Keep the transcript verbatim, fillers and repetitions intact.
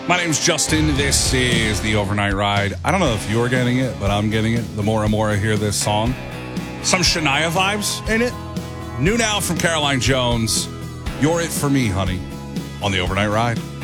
My name's Justin. This is the Overnight Ride. I don't know if you're getting it, but I'm getting it. The more and more I hear this song, some Shania vibes in it. New now from Caroline Jones. You're it for me, honey, on the Overnight Ride.